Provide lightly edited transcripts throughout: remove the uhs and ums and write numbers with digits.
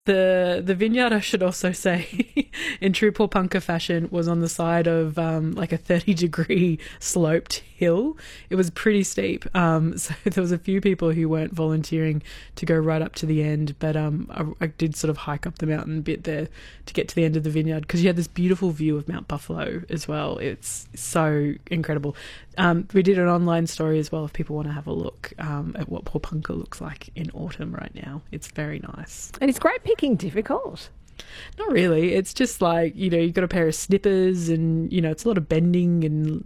The vineyard, I should also say, in true Paul Punker fashion, was on the side of like a 30-degree sloped hill. It was pretty steep, so there was a few people who weren't volunteering to go right up to the end, but I did sort of hike up the mountain a bit there to get to the end of the vineyard, because you had this beautiful view of Mount Buffalo as well. It's so incredible. We did an online story as well if people want to have a look at what Paul Punker looks like in autumn right now. It's very nice. And it's great picking difficult. Not really. It's just like, you've got a pair of snippers and, it's a lot of bending and,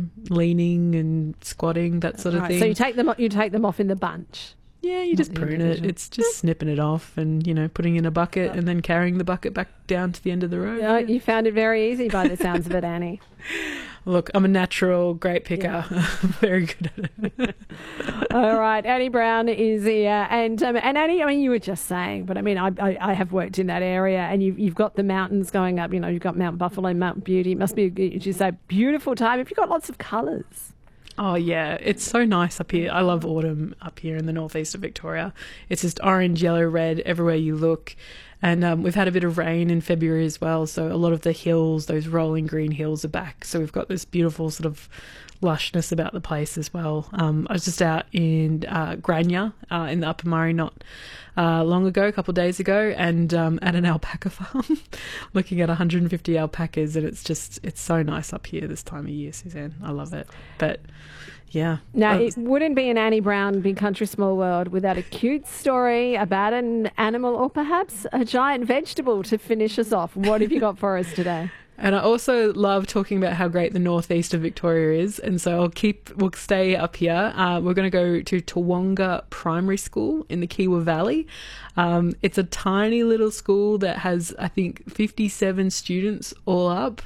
leaning and squatting, that sort of thing. So you take them off in the bunch. Yeah, you just prune it. It's just snipping it off and, putting in a bucket and then carrying the bucket back down to the end of the road. Yeah, you found it very easy by the sounds of it, Annie. Look, I'm a natural great picker. Yeah. Very good at it. All right, Annie Brown is here. And Annie, I mean, you were just saying, but I mean, I have worked in that area, and you've got the mountains going up. You've got Mount Buffalo, Mount Beauty. It must be, as you say, beautiful time. Have you got lots of colours? Oh, yeah. It's so nice up here. I love autumn up here in the northeast of Victoria. It's just orange, yellow, red everywhere you look. And we've had a bit of rain in February as well, so a lot of the hills, those rolling green hills, are back. So we've got this beautiful sort of lushness about the place as well. I was just out in Grania in the Upper Murray not long ago, a couple of days ago, and at an alpaca farm looking at 150 alpacas, and it's so nice up here this time of year, Suzanne. I love it. But yeah. Now, it wouldn't be an Annie Brown Big Country Small World without a cute story about an animal or perhaps a giant vegetable to finish us off. What have you got for us today? And I also love talking about how great the northeast of Victoria is, and so we'll stay up here. We're going to go to Tawonga Primary School in the Kiewa Valley. It's a tiny little school that has, I think, 57 students all up.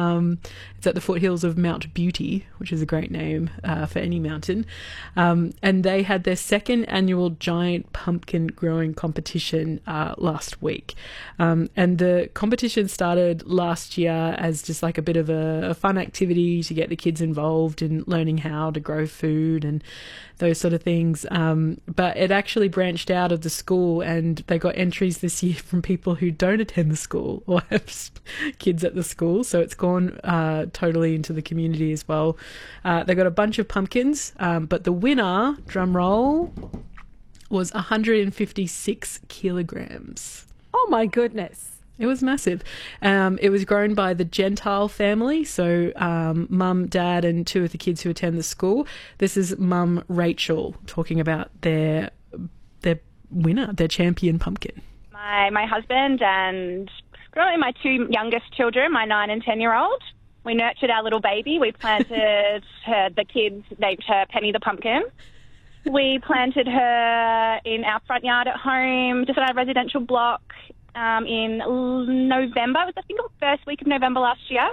It's at the foothills of Mount Beauty, which is a great name for any mountain. And they had their second annual giant pumpkin growing competition last week. And the competition started last year as just like a bit of a fun activity to get the kids involved in learning how to grow food and those sort of things. But it actually branched out of the school, and they got entries this year from people who don't attend the school or have kids at the school. So it's gone totally into the community as well. They got a bunch of pumpkins, but the winner, drum roll, was 156 kilograms. Oh my goodness. It was massive. It was grown by the Gentile family, so mum, dad, and two of the kids who attend the school. This is mum Rachel talking about their winner, their champion pumpkin. My husband and really my two youngest children, my 9 and 10-year-old, we nurtured our little baby. We planted her, the kids named her Penny the Pumpkin. We planted her in our front yard at home, just on our residential block. In November, it was I think the first week of November last year.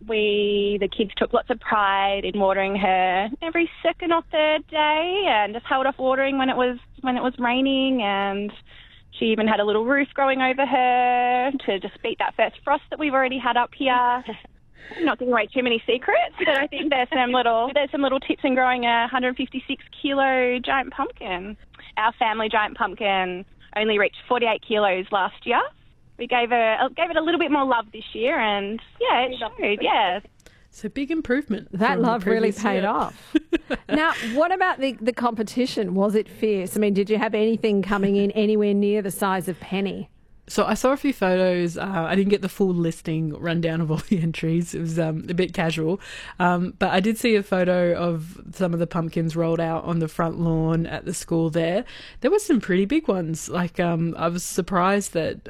The kids took lots of pride in watering her every second or third day, and just held off watering when it was raining. And she even had a little roof growing over her to just beat that first frost that we've already had up here. I'm not giving away too many secrets, but I think there's some little tips in growing a 156 kilo giant pumpkin. Our family giant pumpkin only reached 48 kilos last year. We gave it a little bit more love this year, and yeah, it showed. Yeah, so big improvement. That love really paid off. Now, what about the competition? Was it fierce? I mean, did you have anything coming in anywhere near the size of Penny? So I saw a few photos. I didn't get the full listing rundown of all the entries. It was a bit casual. But I did see a photo of some of the pumpkins rolled out on the front lawn at the school there. There were some pretty big ones. Like I was surprised that,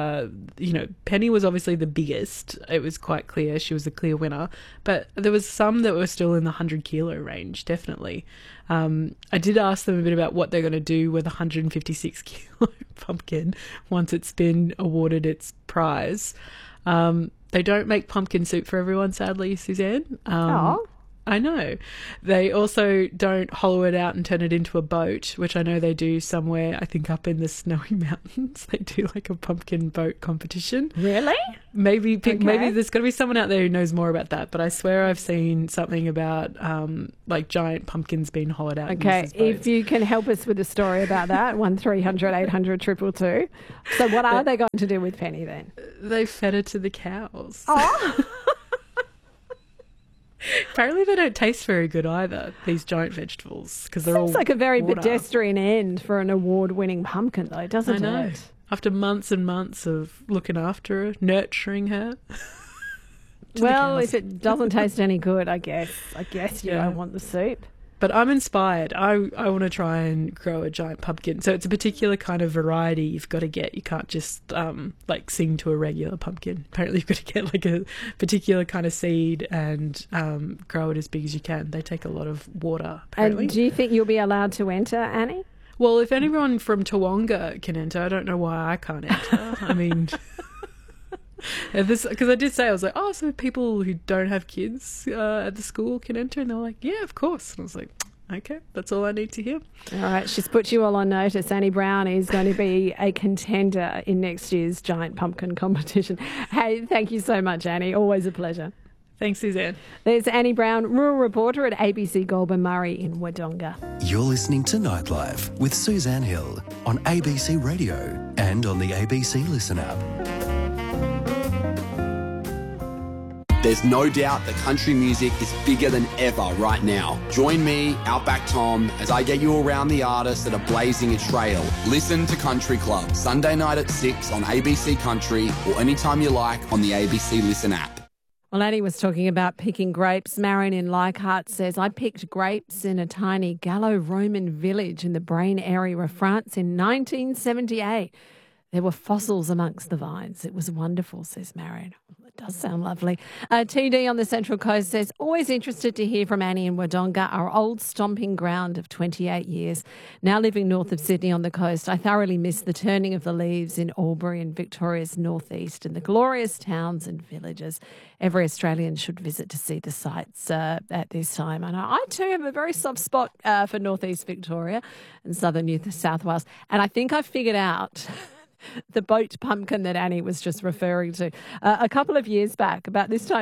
Penny was obviously the biggest. It was quite clear. She was the clear winner. But there was some that were still in the 100 kilo range, definitely. I did ask them a bit about what they're going to do with a 156 kilo pumpkin once it's been awarded its prize. They don't make pumpkin soup for everyone, sadly, Suzanne. I know. They also don't hollow it out and turn it into a boat, which I know they do somewhere, I think up in the snowy mountains. They do like a pumpkin boat competition. Really? Maybe Okay. there's got to be someone out there who knows more about that, but I swear I've seen something about like giant pumpkins being hollowed out. Okay, and used as boats. if you can help us with a story about that, 1300 800 222. So what are they going to do with Penny then? They fed her to the cows. Oh, Apparently they don't taste very good either, these giant vegetables, because they're all seems like a very water. pedestrian end for an award-winning pumpkin, though, doesn't I know. it? After months and months of looking after her, nurturing her. to Well, the if cows. it doesn't taste any good, I guess you Yeah. don't want the soup. But I'm inspired. I want to try and grow a giant pumpkin. So it's a particular kind of variety you've got to get. You can't just like sing to a regular pumpkin. Apparently you've got to get like a particular kind of seed and grow it as big as you can. They take a lot of water, apparently. And do you think you'll be allowed to enter, Annie? Well, if anyone from Toowoomba can enter, I don't know why I can't enter. I mean... Because I did say, I was like, oh, so people who don't have kids at the school can enter? And they were like, yeah, of course. And I was like, okay, that's all I need to hear. All right, she's put you all on notice. Annie Brown is going to be a contender in next year's giant pumpkin competition. Hey, thank you so much, Annie. Always a pleasure. Thanks, Suzanne. There's Annie Brown, rural reporter at ABC Goulburn Murray in Wodonga. You're listening to Nightlife with Suzanne Hill on ABC Radio and on the ABC Listen app. There's no doubt that country music is bigger than ever right now. Join me, Outback Tom, as I get you around the artists that are blazing a trail. Listen to Country Club, Sunday night at 6 on ABC Country or anytime you like on the ABC Listen app. Well, Annie was talking about picking grapes. Marion in Leichhardt says, I picked grapes in a tiny Gallo-Roman village in the Braine area of France in 1978. There were fossils amongst the vines. It was wonderful, says Marion. It does sound lovely. TD on the Central Coast says, always interested to hear from Annie in Wodonga, our old stomping ground of 28 years. Now living north of Sydney on the coast, I thoroughly miss the turning of the leaves in Albury and Victoria's northeast and the glorious towns and villages. Every Australian should visit to see the sights at this time. And I too have a very soft spot for northeast Victoria and southern New South Wales. And I think I've figured out... the boat pumpkin that Annie was just referring to. A couple of years back, about this time